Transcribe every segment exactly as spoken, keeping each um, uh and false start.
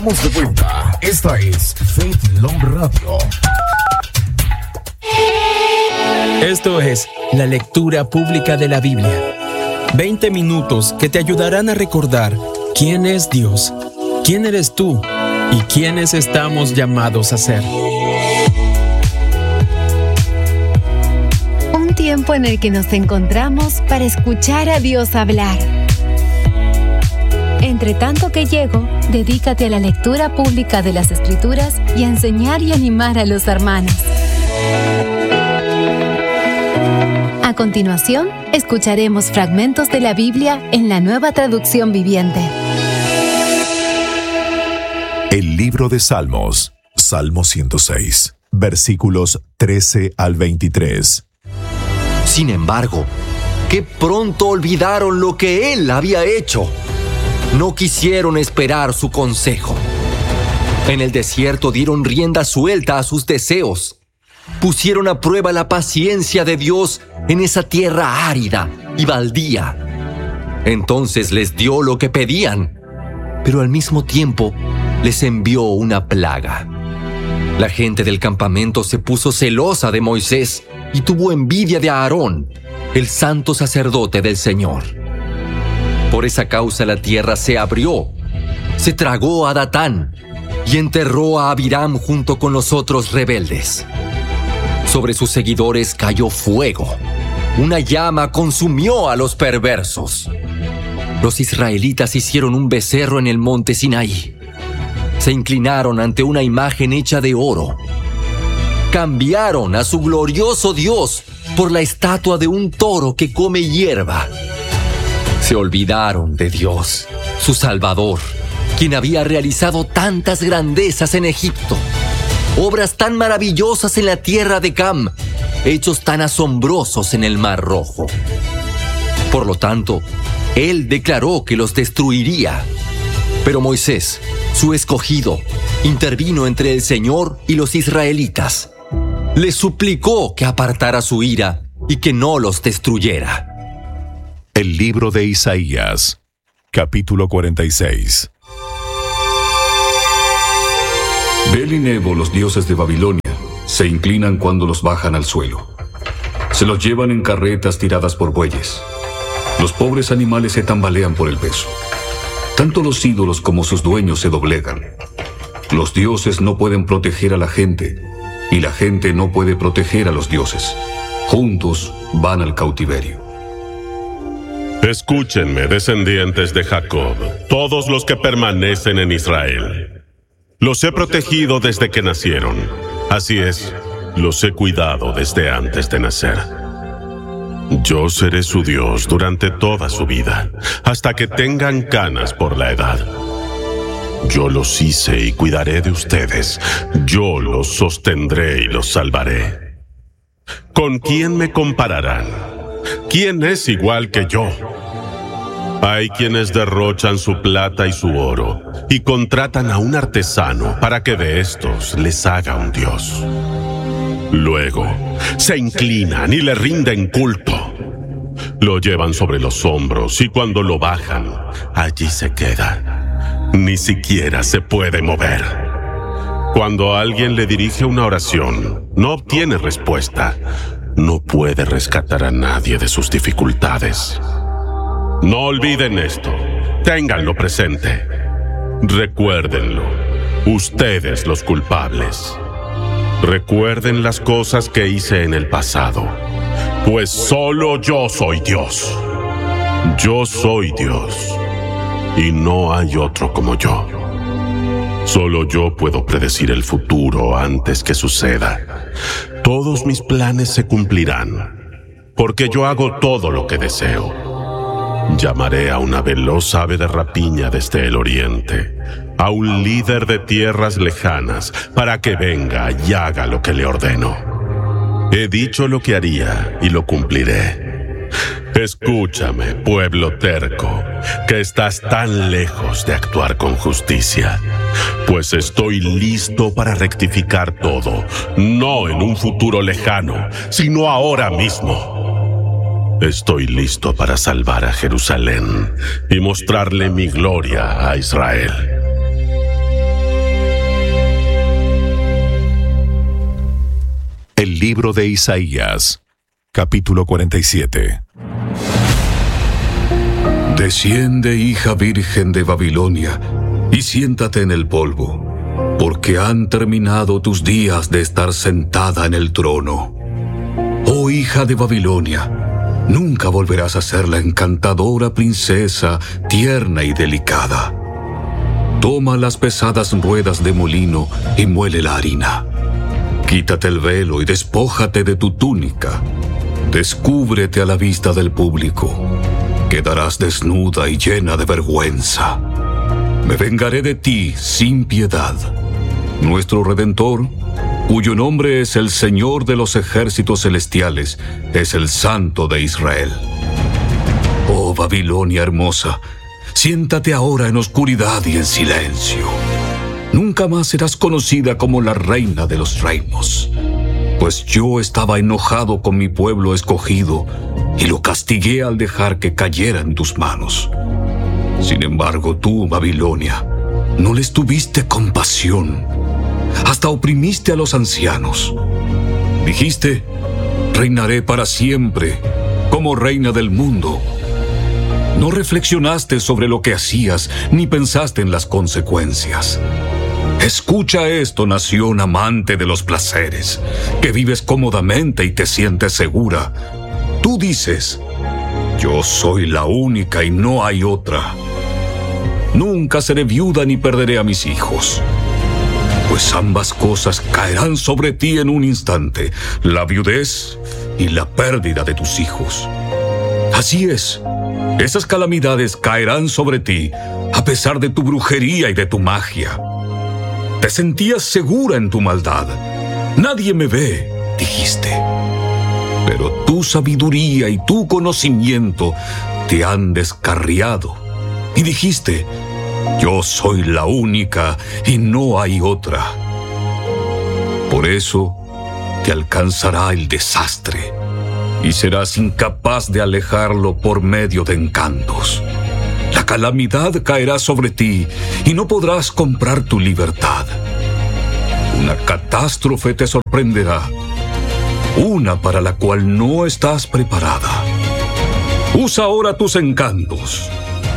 estamos de vuelta. Esta es Faith Long Radio. Esto es la lectura pública de la Biblia. veinte minutos que te ayudarán a recordar quién es Dios, quién eres tú y quiénes estamos llamados a ser. Un tiempo en el que nos encontramos para escuchar a Dios hablar. Entre tanto que llego, dedícate a la lectura pública de las Escrituras y a enseñar y animar a los hermanos. A continuación, escucharemos fragmentos de la Biblia en la Nueva Traducción Viviente. El libro de Salmos, Salmo ciento seis, versículos trece al veintitrés. Sin embargo, qué pronto olvidaron lo que Él había hecho. No quisieron esperar su consejo. En el desierto dieron rienda suelta a sus deseos. Pusieron a prueba la paciencia de Dios en esa tierra árida y baldía. Entonces les dio lo que pedían, pero al mismo tiempo les envió una plaga. La gente del campamento se puso celosa de Moisés y tuvo envidia de Aarón, el santo sacerdote del Señor. Por esa causa la tierra se abrió, se tragó a Datán y enterró a Abiram junto con los otros rebeldes. Sobre sus seguidores cayó fuego. Una llama consumió a los perversos. Los israelitas hicieron un becerro en el monte Sinaí. Se inclinaron ante una imagen hecha de oro. Cambiaron a su glorioso Dios por la estatua de un toro que come hierba. Se olvidaron de Dios, su Salvador, quien había realizado tantas grandezas en Egipto, obras tan maravillosas en la tierra de Cam, hechos tan asombrosos en el Mar Rojo. Por lo tanto, Él declaró que los destruiría. Pero Moisés, su escogido, intervino entre el Señor y los israelitas. Les suplicó que apartara su ira y que no los destruyera. El libro de Isaías, capítulo cuarenta y seis. Bel y Nebo, los dioses de Babilonia, se inclinan cuando los bajan al suelo. Se los llevan en carretas tiradas por bueyes. Los pobres animales se tambalean por el peso. Tanto los ídolos como sus dueños se doblegan. Los dioses no pueden proteger a la gente, y la gente no puede proteger a los dioses. Juntos van al cautiverio. Escúchenme, descendientes de Jacob, todos los que permanecen en Israel. Los he protegido desde que nacieron. Así es, los he cuidado desde antes de nacer. Yo seré su Dios durante toda su vida, hasta que tengan canas por la edad. Yo los hice y cuidaré de ustedes. Yo los sostendré y los salvaré. ¿Con quién me compararán? ¿Quién es igual que yo? Hay quienes derrochan su plata y su oro y contratan a un artesano para que de estos les haga un dios. Luego, se inclinan y le rinden culto. Lo llevan sobre los hombros y cuando lo bajan, allí se queda. Ni siquiera se puede mover. Cuando alguien le dirige una oración, no obtiene respuesta. No puede rescatar a nadie de sus dificultades. No olviden esto. Ténganlo presente. Recuérdenlo. Ustedes los culpables. Recuerden las cosas que hice en el pasado, pues solo yo soy Dios. Yo soy Dios, y no hay otro como yo. Solo yo puedo predecir el futuro antes que suceda. Todos mis planes se cumplirán, porque yo hago todo lo que deseo. Llamaré a una veloz ave de rapiña desde el oriente, a un líder de tierras lejanas, para que venga y haga lo que le ordeno. He dicho lo que haría y lo cumpliré. Escúchame, pueblo terco, que estás tan lejos de actuar con justicia, pues estoy listo para rectificar todo, no en un futuro lejano, sino ahora mismo. Estoy listo para salvar a Jerusalén y mostrarle mi gloria a Israel. El libro de Isaías, capítulo cuarenta y siete. Desciende, hija virgen de Babilonia, y siéntate en el polvo, porque han terminado tus días de estar sentada en el trono. Oh hija de Babilonia, nunca volverás a ser la encantadora princesa, tierna y delicada. Toma las pesadas ruedas de molino y muele la harina. Quítate el velo y despójate de tu túnica. Descúbrete a la vista del público. Quedarás desnuda y llena de vergüenza. Me vengaré de ti sin piedad. Nuestro Redentor, cuyo nombre es el Señor de los ejércitos celestiales, es el Santo de Israel. Oh Babilonia hermosa, siéntate ahora en oscuridad y en silencio. Nunca más serás conocida como la reina de los reinos, pues yo estaba enojado con mi pueblo escogido y lo castigué al dejar que cayera en tus manos. Sin embargo, tú, Babilonia, no les tuviste compasión. Hasta oprimiste a los ancianos. Dijiste, reinaré para siempre, como reina del mundo. No reflexionaste sobre lo que hacías, ni pensaste en las consecuencias. Escucha esto, nación amante de los placeres, que vives cómodamente y te sientes segura. Tú dices, yo soy la única y no hay otra. Nunca seré viuda ni perderé a mis hijos. Pues ambas cosas caerán sobre ti en un instante, la viudez y la pérdida de tus hijos. Así es, esas calamidades caerán sobre ti, a pesar de tu brujería y de tu magia. Te sentías segura en tu maldad. Nadie me ve, dijiste. Pero tu sabiduría y tu conocimiento te han descarriado. Y dijiste, yo soy la única y no hay otra. Por eso te alcanzará el desastre y serás incapaz de alejarlo por medio de encantos. La calamidad caerá sobre ti y no podrás comprar tu libertad. Una catástrofe te sorprenderá, una para la cual no estás preparada. Usa ahora tus encantos.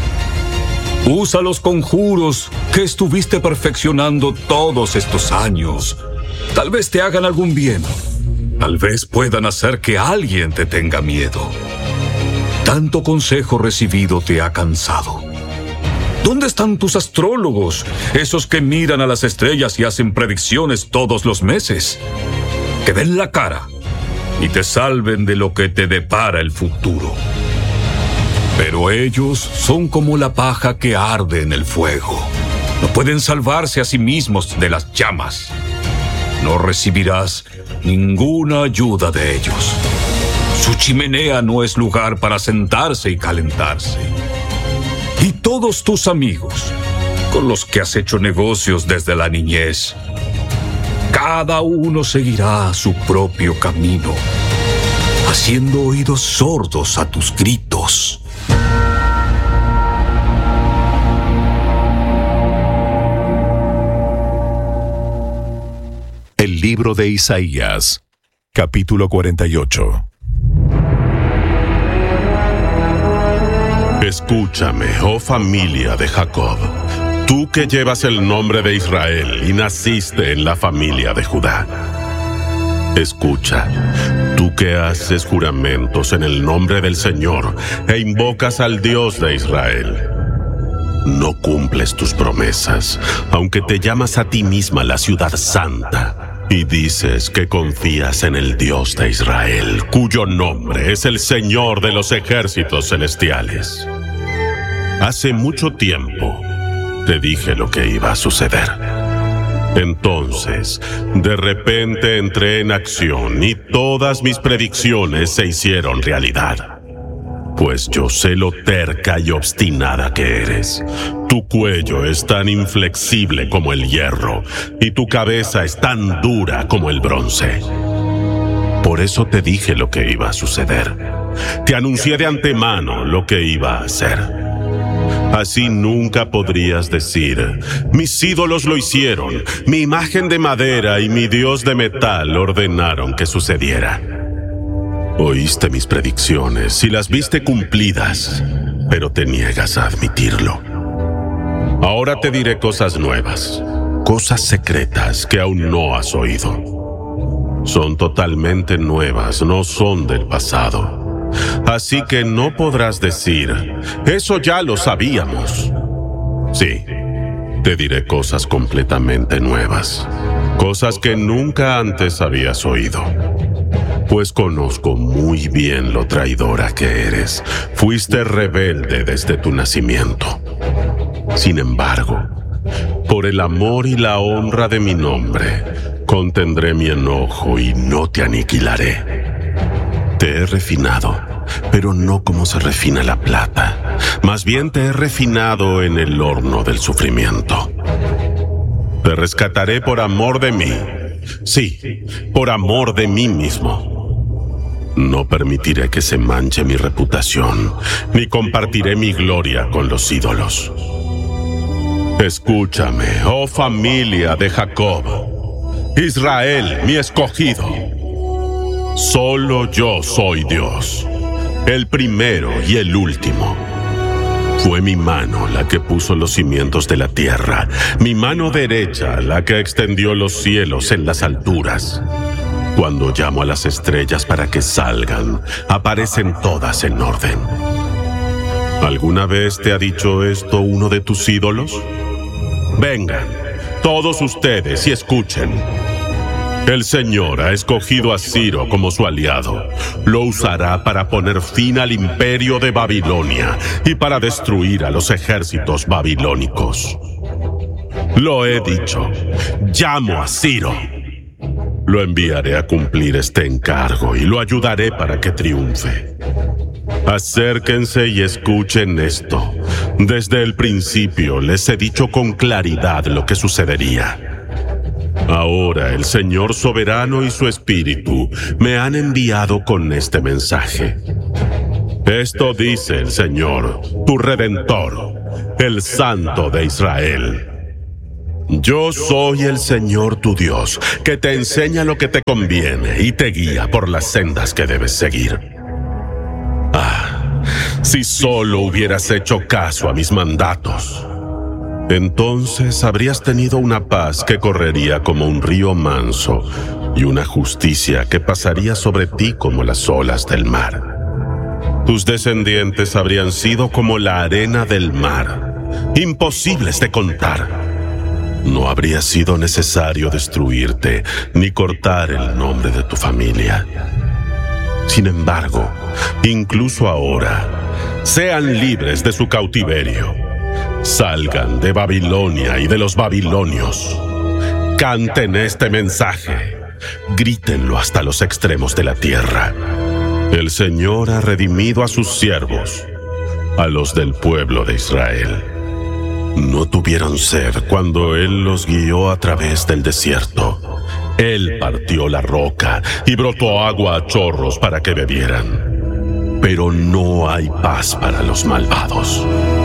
Usa los conjuros que estuviste perfeccionando todos estos años. Tal vez te hagan algún bien. Tal vez puedan hacer que alguien te tenga miedo. Tanto consejo recibido te ha cansado. ¿Dónde están tus astrólogos, esos que miran a las estrellas y hacen predicciones todos los meses? Que den la cara y te salven de lo que te depara el futuro. Pero ellos son como la paja que arde en el fuego. No pueden salvarse a sí mismos de las llamas. No recibirás ninguna ayuda de ellos. Su chimenea no es lugar para sentarse y calentarse. Y todos tus amigos, con los que has hecho negocios desde la niñez, cada uno seguirá su propio camino, haciendo oídos sordos a tus gritos. El libro de Isaías, capítulo cuarenta y ocho. Escúchame, oh familia de Jacob, tú que llevas el nombre de Israel y naciste en la familia de Judá. Escucha, tú que haces juramentos en el nombre del Señor e invocas al Dios de Israel. No cumples tus promesas, aunque te llamas a ti misma la ciudad santa, y dices que confías en el Dios de Israel, cuyo nombre es el Señor de los ejércitos celestiales. Hace mucho tiempo te dije lo que iba a suceder. Entonces, de repente entré en acción y todas mis predicciones se hicieron realidad. Pues yo sé lo terca y obstinada que eres. Tu cuello es tan inflexible como el hierro, y tu cabeza es tan dura como el bronce. Por eso te dije lo que iba a suceder. Te anuncié de antemano lo que iba a hacer. Así nunca podrías decir: mis ídolos lo hicieron, mi imagen de madera y mi dios de metal ordenaron que sucediera. Oíste mis predicciones y las viste cumplidas, pero te niegas a admitirlo. Ahora te diré cosas nuevas, cosas secretas que aún no has oído. Son totalmente nuevas, no son del pasado. Así que no podrás decir: eso ya lo sabíamos. Sí, te diré cosas completamente nuevas, cosas que nunca antes habías oído. Pues conozco muy bien lo traidora que eres. Fuiste rebelde desde tu nacimiento. Sin embargo, por el amor y la honra de mi nombre, contendré mi enojo y no te aniquilaré. Te he refinado, pero no como se refina la plata. Más bien te he refinado en el horno del sufrimiento. Te rescataré por amor de mí. Sí, por amor de mí mismo. No permitiré que se manche mi reputación, ni compartiré mi gloria con los ídolos. Escúchame, oh familia de Jacob, Israel, mi escogido. Solo yo soy Dios, el primero y el último. Fue mi mano la que puso los cimientos de la tierra, mi mano derecha la que extendió los cielos en las alturas. Cuando llamo a las estrellas para que salgan, aparecen todas en orden. ¿Alguna vez te ha dicho esto uno de tus ídolos? Vengan, todos ustedes, y escuchen. El Señor ha escogido a Ciro como su aliado. Lo usará para poner fin al imperio de Babilonia y para destruir a los ejércitos babilónicos. Lo he dicho, llamo a Ciro. Lo enviaré a cumplir este encargo y lo ayudaré para que triunfe. Acérquense y escuchen esto. Desde el principio les he dicho con claridad lo que sucedería. Ahora el Señor soberano y su Espíritu me han enviado con este mensaje. Esto dice el Señor, tu Redentor, el Santo de Israel. Yo soy el Señor tu Dios, que te enseña lo que te conviene y te guía por las sendas que debes seguir. Ah, si solo hubieras hecho caso a mis mandatos. Entonces habrías tenido una paz que correría como un río manso y una justicia que pasaría sobre ti como las olas del mar. Tus descendientes habrían sido como la arena del mar, imposibles de contar. No habría sido necesario destruirte ni cortar el nombre de tu familia. Sin embargo, incluso ahora, sean libres de su cautiverio. Salgan de Babilonia y de los babilonios. Canten este mensaje. Grítenlo hasta los extremos de la tierra. El Señor ha redimido a sus siervos, a los del pueblo de Israel. No tuvieron sed cuando Él los guió a través del desierto. Él partió la roca y brotó agua a chorros para que bebieran. Pero no hay paz para los malvados.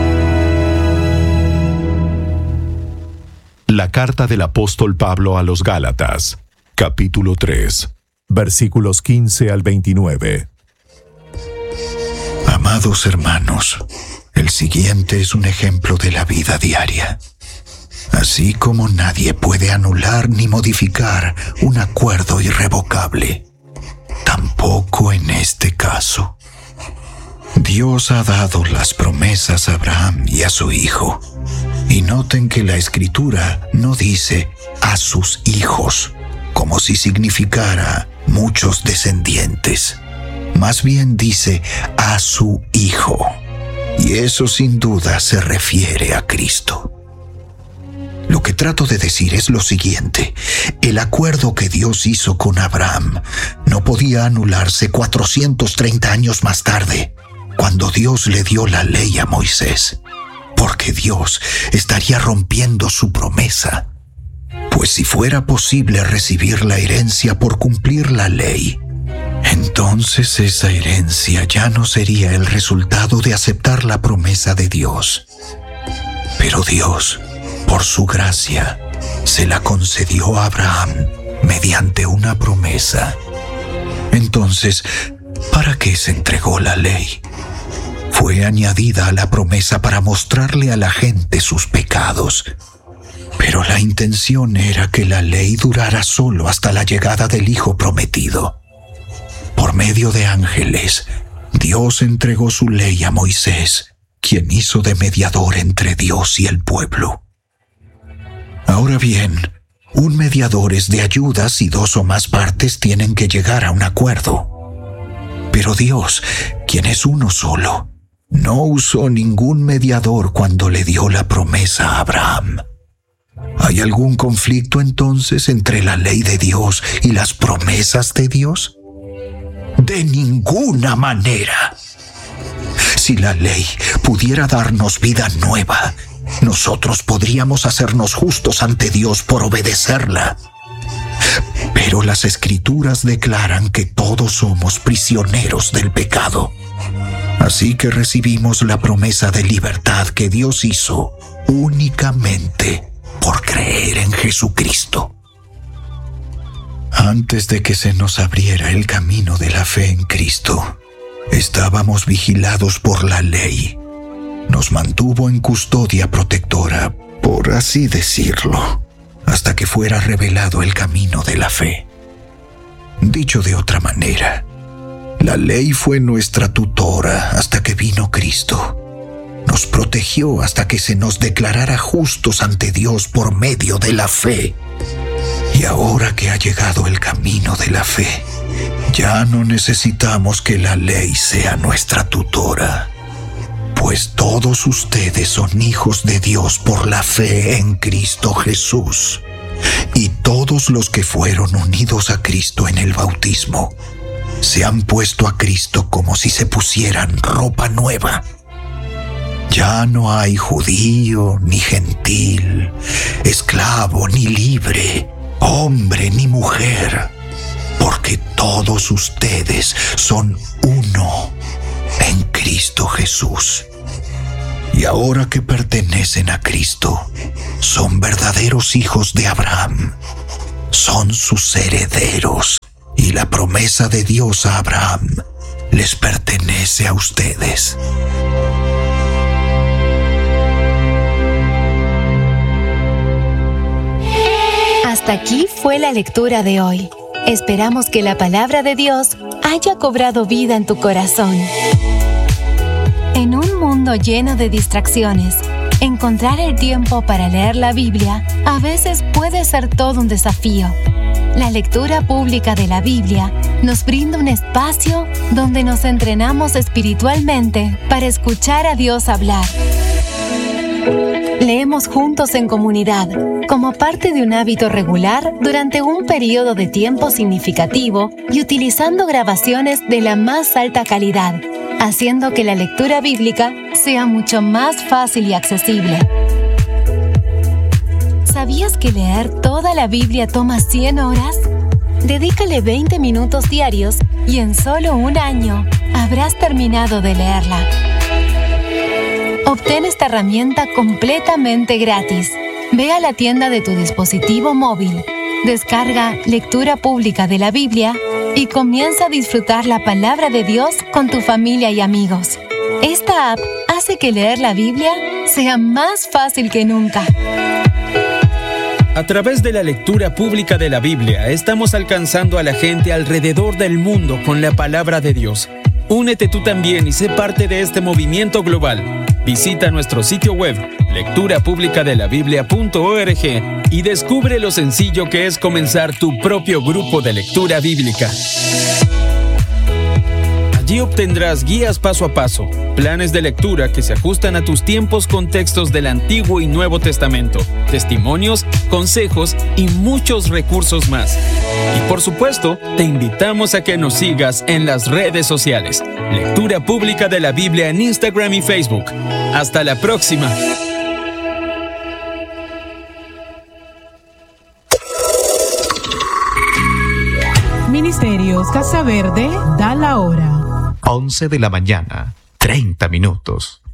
La carta del apóstol Pablo a los Gálatas, capítulo tres, versículos quince al veintinueve. Amados hermanos, el siguiente es un ejemplo de la vida diaria. Así como nadie puede anular ni modificar un acuerdo irrevocable, tampoco en este caso. Dios ha dado las promesas a Abraham y a su hijo. Y noten que la Escritura no dice a sus hijos, como si significara muchos descendientes. Más bien dice a su Hijo. Y eso sin duda se refiere a Cristo. Lo que trato de decir es lo siguiente. El acuerdo que Dios hizo con Abraham no podía anularse cuatrocientos treinta años más tarde, cuando Dios le dio la ley a Moisés. Porque Dios estaría rompiendo su promesa. Pues si fuera posible recibir la herencia por cumplir la ley, entonces esa herencia ya no sería el resultado de aceptar la promesa de Dios, Pero Dios, por su gracia, se la concedió a Abraham mediante una promesa. Entonces, ¿para qué se entregó la ley? Fue añadida a la promesa para mostrarle a la gente sus pecados. Pero la intención era que la ley durara solo hasta la llegada del Hijo prometido. Por medio de ángeles, Dios entregó su ley a Moisés, quien hizo de mediador entre Dios y el pueblo. Ahora bien, un mediador es de ayuda si dos o más partes tienen que llegar a un acuerdo. Pero Dios, quien es uno solo, no usó ningún mediador cuando le dio la promesa a Abraham. ¿Hay algún conflicto entonces entre la ley de Dios y las promesas de Dios? De ninguna manera. Si la ley pudiera darnos vida nueva, nosotros podríamos hacernos justos ante Dios por obedecerla. Pero las Escrituras declaran que todos somos prisioneros del pecado. Así que recibimos la promesa de libertad que Dios hizo únicamente por creer en Jesucristo. Antes de que se nos abriera el camino de la fe en Cristo, estábamos vigilados por la ley. Nos mantuvo en custodia protectora, por así decirlo, hasta que fuera revelado el camino de la fe. Dicho de otra manera, la ley fue nuestra tutora hasta que vino Cristo. Nos protegió hasta que se nos declarara justos ante Dios por medio de la fe. Y ahora que ha llegado el camino de la fe, ya no necesitamos que la ley sea nuestra tutora, pues todos ustedes son hijos de Dios por la fe en Cristo Jesús. Y todos los que fueron unidos a Cristo en el bautismo se han puesto a Cristo como si se pusieran ropa nueva. Ya no hay judío ni gentil, esclavo ni libre, hombre ni mujer, porque todos ustedes son uno en Cristo Jesús. Y ahora que pertenecen a Cristo, son verdaderos hijos de Abraham, son sus herederos, y la promesa de Dios a Abraham les pertenece a ustedes. Hasta aquí fue la lectura de hoy. Esperamos que la palabra de Dios haya cobrado vida en tu corazón. En un mundo lleno de distracciones, encontrar el tiempo para leer la Biblia a veces puede ser todo un desafío. La lectura pública de la Biblia nos brinda un espacio donde nos entrenamos espiritualmente para escuchar a Dios hablar. Leemos juntos en comunidad, como parte de un hábito regular durante un periodo de tiempo significativo y utilizando grabaciones de la más alta calidad, haciendo que la lectura bíblica sea mucho más fácil y accesible. ¿Sabías que leer toda la Biblia toma cien horas? Dedícale veinte minutos diarios y en solo un año habrás terminado de leerla. Obtén esta herramienta completamente gratis. Ve a la tienda de tu dispositivo móvil, descarga Lectura Pública de la Biblia y comienza a disfrutar la palabra de Dios con tu familia y amigos. Esta app hace que leer la Biblia sea más fácil que nunca. A través de la lectura pública de la Biblia, estamos alcanzando a la gente alrededor del mundo con la palabra de Dios. Únete tú también y sé parte de este movimiento global. Visita nuestro sitio web, lectura pública de la biblia punto org, y descubre lo sencillo que es comenzar tu propio grupo de lectura bíblica. Allí obtendrás guías paso a paso, planes de lectura que se ajustan a tus tiempos con textos del Antiguo y Nuevo Testamento, testimonios, consejos y muchos recursos más. Y por supuesto, te invitamos a que nos sigas en las redes sociales. Lectura Pública de la Biblia en Instagram y Facebook. Hasta la próxima. Ministerios Casa Verde da la hora. once de la mañana, treinta minutos.